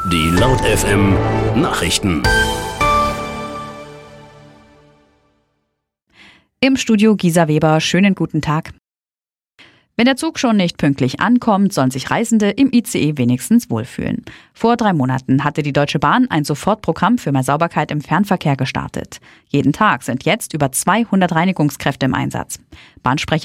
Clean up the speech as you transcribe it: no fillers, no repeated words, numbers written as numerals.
Die Laut FM Nachrichten. Im Studio Gisa Weber, schönen guten Tag. Wenn der Zug schon nicht pünktlich ankommt, sollen sich Reisende im ICE wenigstens wohlfühlen. Vor 3 Monaten hatte die Deutsche Bahn ein Sofortprogramm für mehr Sauberkeit im Fernverkehr gestartet. Jeden Tag sind jetzt über 200 Reinigungskräfte im Einsatz. Bahnsprecher